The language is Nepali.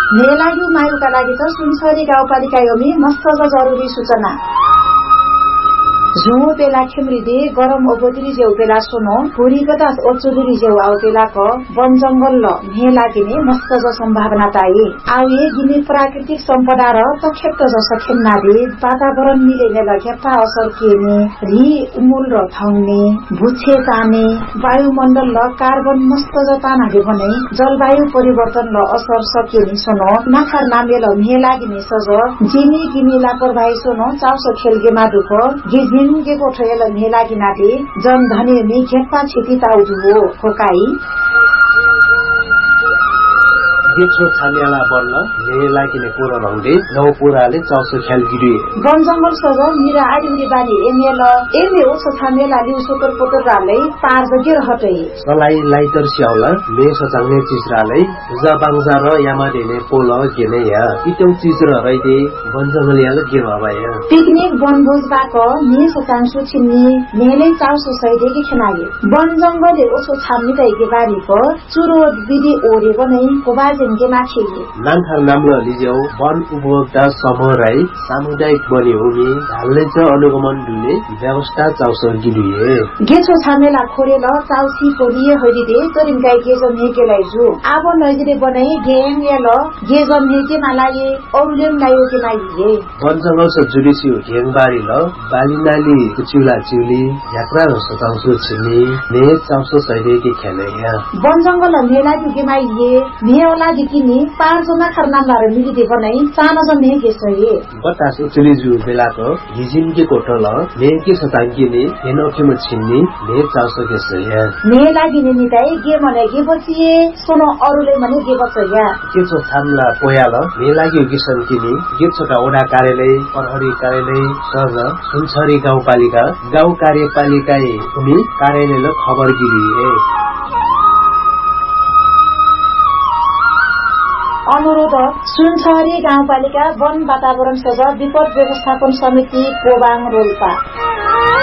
मेलागी मायुका लागि त सुनसरी गाउँपालिका योमी मस्त जरुरी सूचना झुँ बेला खेम्रिदे गरम ओबोदरी जेउ बेला सोनो पुरी गदास ओचुदरी जेउ आउ बेला क वन जंगल ल मे लागिने मस्त ज सम्भावना ताई आउ ये गिने प्राकृतिक सम्पदा र तखेप्त ज सखेन्ना दे वातावरण मिलेने ल खेप्पा असर केने रि उमुल र थाउने भुछे ताने वायुमण्डल ल कार्बन मस्त ज तानाले बने जलवायु परिवर्तन ल असर सकिने सोनो नाखर नामे ल मे लागिने सज जिनी गिनी लापरवाही सोनो चाउसो खेलगे मादुक गिजिनगे कोठेल मेला गिनाते जन धने नि खेप्पा छिति ताउदुओ खोकाई गेछो छामेला बन्न मेला किने पुरा रंगे नौ पुराले चाउसो ख्याल गिरी वन जंगल सज मिरा आदिउरी बानी एमेल एमे ओसो छामेला लिउ सोतर पोतर राले पार जगे रहतै सलाई लाइटर स्याउला मे सचांगने चिजराले जबांजा र यामा देने पोल गेने या इतौ चिज र रैदे वन जंगल याले के भबाया पिकनिक वनभोज बाक मे सचांसु छिन्नी मेले चाउसो सैदेकी खनागे वन जंगलले ओसो छाम्नी तैके बारीको चुरो विधि ओरे बनै कोबाजे नान्थार नाम्लो लिज्यौ वन उपभोक्ता समूह राई सामुदायिक बनी हुने ढाल्ने च अनुगमन दुने व्यवस्था चाउसो गिरिए गेछो छामेला खोरेल चाउसी कोरिए हरिदे तरिम गाई गेजम हेकेलाई जु आबो नजिरे बनाई गेम याल गेजम हेके मालाये औलेम लायो के माइए वन जंगल स जुडिसी घेङबारी ल बालिनाली कुचुला चिउली यात्रा र सचाउसो छिनी ने चाउसो सैदे के खेले या वन जंगल मेला के माइए मेला किनी 5 जना खरनामलार मिलिदे बनाई सानो जने गेसए बतास उचुलिजु बेलाको हिजिमके कोठल नेके सतांगिने हेनोखेम छिन्नी ने चाउसो गेसए ने लागिने निताई गे मने गे बचिए सोनो अरुले मने गे बचया केछो छामला पोयाल ने लागि गिसन किनी गेछोका ओडा कार्यालय प्रहरी कार्यालय सज सुनसरी गाउँपालिका गाउँ कार्यपालिकाए उनी कार्यालयले खबर गिरिए अनुरोध सुनसरी गाउँपालिका वन वातावरण सज विपद व्यवस्थापन समिति कोबाङ रोल्पा